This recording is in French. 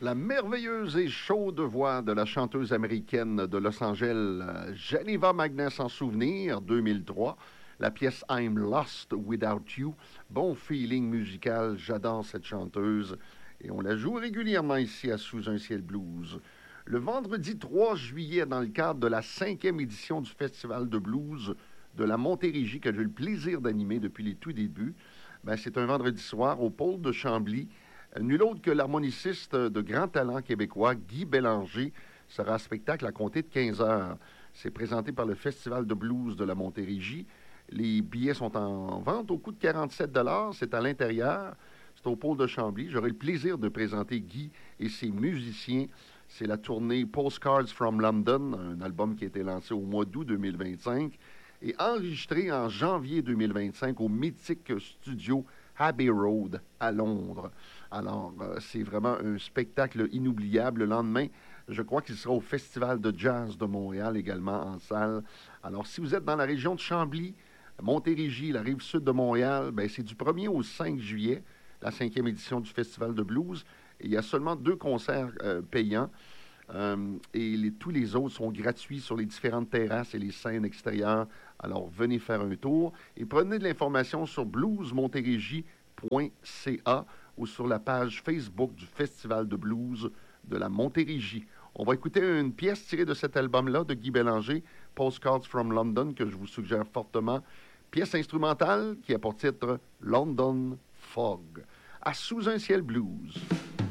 La merveilleuse et chaude voix de la chanteuse américaine de Los Angeles, Geneva Magness en souvenir, 2003. La pièce I'm Lost Without You. Bon feeling musical, j'adore cette chanteuse. Et on la joue régulièrement ici à Sous un ciel blues. Le vendredi 3 juillet, dans le cadre de la 5e édition du Festival de blues de la Montérégie, que j'ai eu le plaisir d'animer depuis les tout débuts, c'est un vendredi soir au pôle de Chambly. Nul autre que l'harmoniciste de grand talent québécois, Guy Bélanger, sera à spectacle à compter de 15 heures. C'est présenté par le Festival de blues de la Montérégie. Les billets sont en vente au coût de 47 $. C'est à l'intérieur. C'est au pôle de Chambly. J'aurai le plaisir de présenter Guy et ses musiciens. C'est la tournée Postcards from London, un album qui a été lancé au mois d'août 2025 et enregistré en janvier 2025 au mythique studio Abbey Road à Londres. Alors, c'est vraiment un spectacle inoubliable. Le lendemain, je crois qu'il sera au Festival de jazz de Montréal également en salle. Alors, si vous êtes dans la région de Chambly, Montérégie, la rive sud de Montréal, c'est du 1er au 5 juillet, la 5e édition du Festival de blues. Et il y a seulement 2 concerts payants. Tous les autres sont gratuits sur les différentes terrasses et les scènes extérieures. Alors, venez faire un tour et prenez de l'information sur bluesmontérégie.ca ou sur la page Facebook du Festival de blues de la Montérégie. On va écouter une pièce tirée de cet album-là de Guy Bélanger, Postcards from London, que je vous suggère fortement. Pièce instrumentale qui a pour titre London Fog, à Sous un ciel blues.